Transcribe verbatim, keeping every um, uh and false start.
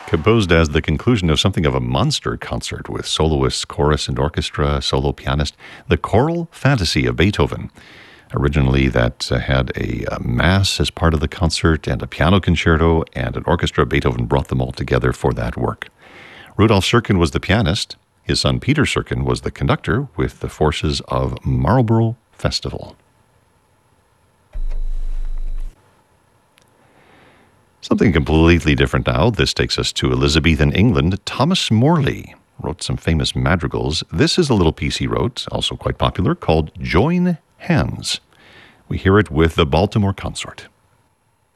Composed as the conclusion of something of a monster concert with soloists, chorus, and orchestra, solo pianist, the Choral Fantasy of Beethoven. Originally, that uh, had a, a mass as part of the concert and a piano concerto and an orchestra. Beethoven brought them all together for that work. Rudolf Serkin was the pianist. His son Peter Serkin was the conductor with the forces of Marlborough Festival. Something completely different now. This takes us to Elizabethan England. Thomas Morley wrote some famous madrigals. This is a little piece he wrote, also quite popular, called Join Hands. We hear it with the Baltimore Consort.